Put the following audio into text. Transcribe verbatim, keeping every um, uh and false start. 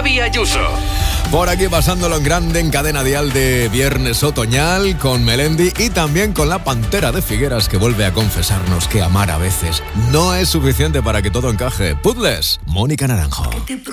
Xavi Ayuso. Por aquí pasándolo en grande en cadena dial de viernes otoñal con Melendi y también con la Pantera de Figueras, que vuelve a confesarnos que amar a veces no es suficiente para que todo encaje. Puzzles, Mónica Naranjo.